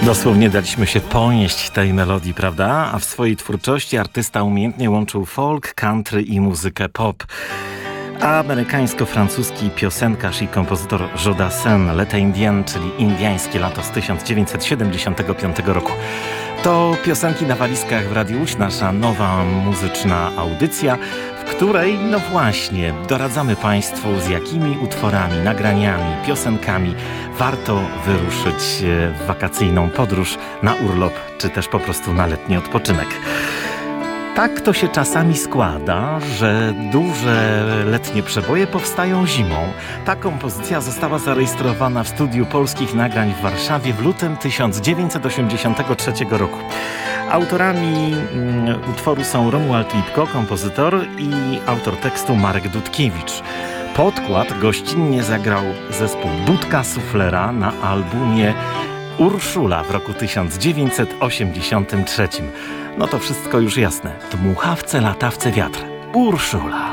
Dosłownie daliśmy się ponieść tej melodii, prawda? A w swojej twórczości artysta umiejętnie łączył folk, country i muzykę pop. Amerykańsko-francuski piosenkarz i kompozytor Joe Dassin, L'été indien, czyli Indiańskie lato z 1975 roku. To piosenki na walizkach w Radiu Łódź, nasza nowa muzyczna audycja, w której, no właśnie, doradzamy Państwu, z jakimi utworami, nagraniami, piosenkami warto wyruszyć w wakacyjną podróż, na urlop, czy też po prostu na letni odpoczynek. Tak to się czasami składa, że duże letnie przeboje powstają zimą. Ta kompozycja została zarejestrowana w Studiu Polskich Nagrań w Warszawie w lutym 1983 roku. Autorami utworu są Romuald Lipko, kompozytor, i autor tekstu Marek Dudkiewicz. Podkład gościnnie zagrał zespół Budka Suflera na albumie Urszula w roku 1983. No to wszystko już jasne. Dmuchawce, latawce, wiatr. Urszula.